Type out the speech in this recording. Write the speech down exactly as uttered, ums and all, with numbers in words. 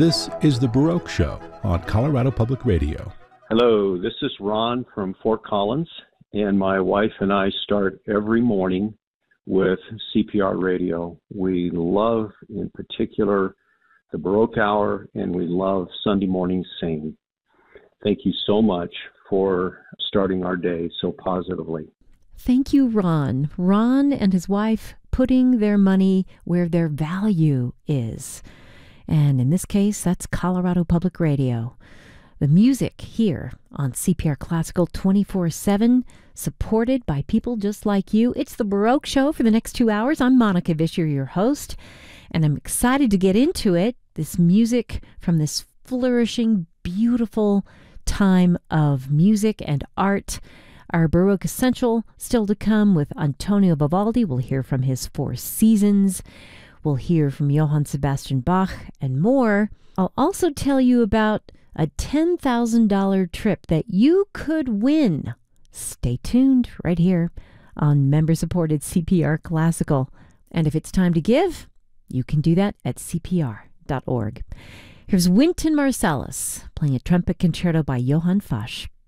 This is The Baroque Show on Colorado Public Radio. Hello, this is Ron from Fort Collins, and my wife and I start every morning with C P R radio. We love, in particular, the Baroque Hour, and we love Sunday morning singing. Thank you so much for starting our day so positively. Thank you, Ron. Ron and his wife putting their money where their value is. And in this case, that's Colorado Public Radio. The music here on C P R Classical twenty-four seven, supported by people just like you. It's the Baroque Show for the next two hours. I'm Monica Vischer, your host, and I'm excited to get into it. This music from this flourishing, beautiful time of music and art. Our Baroque Essential still to come with Antonio Vivaldi. We'll hear from his Four Seasons. We'll hear from Johann Sebastian Bach and more. I'll also tell you about a ten thousand dollars trip that you could win. Stay tuned right here on member-supported C P R Classical. And if it's time to give, you can do that at c p r dot org. Here's Wynton Marsalis playing a trumpet concerto by Johann Fasch.